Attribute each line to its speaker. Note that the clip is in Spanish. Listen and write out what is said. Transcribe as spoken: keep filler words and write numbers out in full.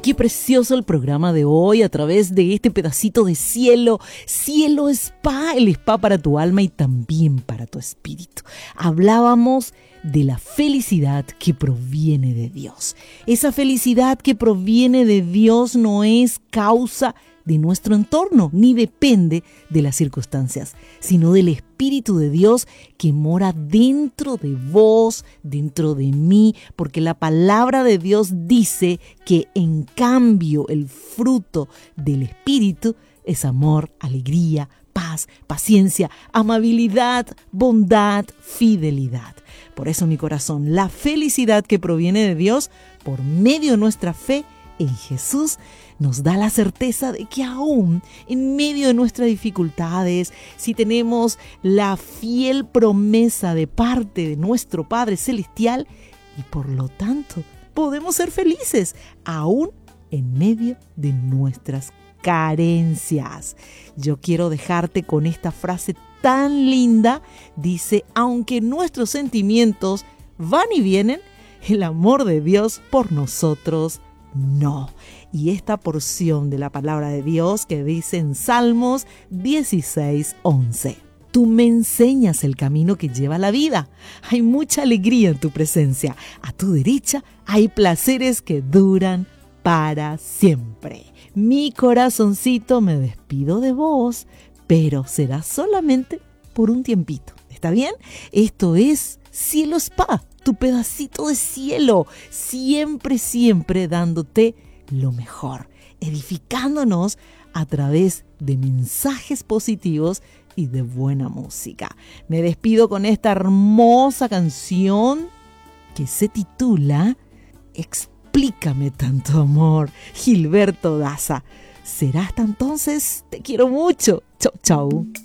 Speaker 1: qué precioso el programa de hoy a través de este pedacito de cielo. Cielo Spa, el spa para tu alma y también para tu espíritu. Hablábamos de la felicidad que proviene de Dios. Esa felicidad que proviene de Dios no es causa de nuestro entorno, ni depende de las circunstancias, sino del Espíritu de Dios que mora dentro de vos, dentro de mí, porque la palabra de Dios dice que en cambio el fruto del Espíritu es amor, alegría, paz, paciencia, amabilidad, bondad, fidelidad. Por eso, mi corazón, la felicidad que proviene de Dios por medio de nuestra fe en Jesús nos da la certeza de que aún en medio de nuestras dificultades, si tenemos la fiel promesa de parte de nuestro Padre Celestial, y por lo tanto podemos ser felices aún en medio de nuestras carencias. Yo quiero dejarte con esta frase tan linda. Dice, aunque nuestros sentimientos van y vienen, el amor de Dios por nosotros no. Y esta porción de la palabra de Dios que dice en Salmos dieciséis once. Tú me enseñas el camino que lleva a la vida. Hay mucha alegría en tu presencia. A tu derecha hay placeres que duran para siempre. Mi corazoncito, me despido de vos, pero será solamente por un tiempito. ¿Está bien? Esto es Cielo Spa, tu pedacito de cielo, siempre, siempre dándote lo mejor, edificándonos a través de mensajes positivos y de buena música. Me despido con esta hermosa canción que se titula Explícame tanto amor, Gilberto Daza. Será hasta entonces, te quiero mucho. Chau, chau.